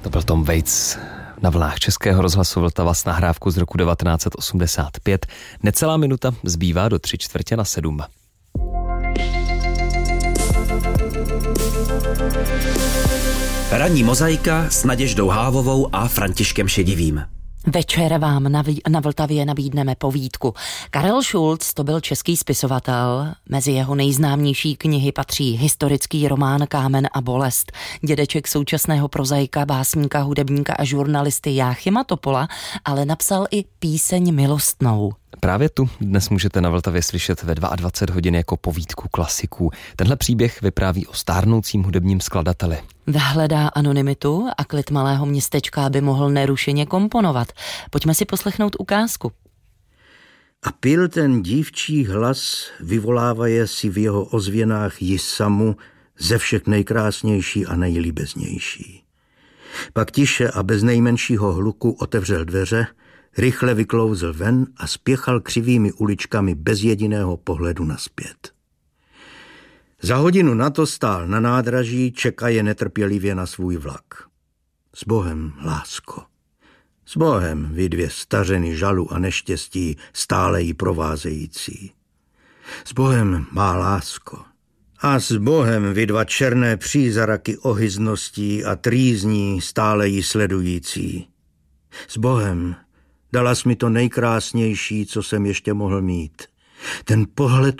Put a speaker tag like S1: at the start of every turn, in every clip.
S1: To byl Tom Waits na vlnách Českého rozhlasu Vltava s nahrávkou z roku 1985. Necelá minuta zbývá do 6:45.
S2: Ranní mozaika s Naděždou Hávovou a Františkem Šedivým.
S3: Večer vám na Vltavě nabídneme povídku. Karel Schulz to byl český spisovatel. Mezi jeho nejznámější knihy patří historický román Kámen a bolest. Dědeček současného prozaika, básníka, hudebníka a žurnalisty Jáchyma Topola, ale napsal i Píseň milostnou.
S1: Právě tu dnes můžete na Vltavě slyšet ve 22 hodin jako povídku klasiků. Tenhle příběh vypráví o stárnoucím hudebním skladateli.
S3: Hledá anonymitu a klid malého městečka, aby mohl nerušeně komponovat. Pojďme si poslechnout ukázku.
S4: A pil ten dívčí hlas, vyvolávaje si v jeho ozvěnách ji samu ze všech nejkrásnější a nejlíbeznější. Pak tiše a bez nejmenšího hluku otevřel dveře, rychle vyklouzl ven a spěchal křivými uličkami bez jediného pohledu nazpět. Za hodinu na to stál na nádraží, čekaje netrpělivě na svůj vlak. S Bohem, lásko. S Bohem, vy dvě stařeny žalu a neštěstí, stále jí provázející. S Bohem, má lásko. A s Bohem, vy dva černé přízraky ohyzností a trýzní, stále jí sledující. S Bohem, dalas mi to nejkrásnější, co jsem ještě mohl mít. Ten pohled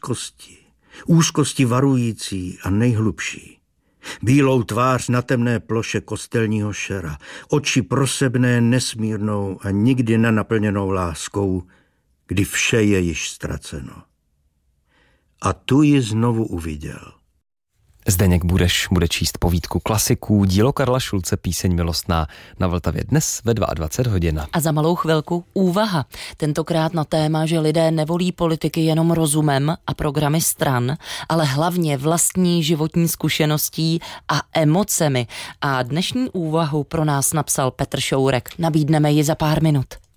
S4: úzkosti varující a nejhlubší. Bílou tvář na temné ploše kostelního šera, oči prosebné nesmírnou a nikdy nenaplněnou láskou, kdy vše je již ztraceno. A tu ji znovu uviděl.
S1: Zdeněk Bureš bude číst povídku klasiků, dílo Karla Schulze Píseň milostná na Vltavě dnes ve 22 hodin.
S3: A za malou chvilku úvaha. Tentokrát na téma, že lidé nevolí politiky jenom rozumem a programy stran, ale hlavně vlastní životní zkušeností a emocemi. A dnešní úvahu pro nás napsal Petr Šourek. Nabídneme ji za pár minut.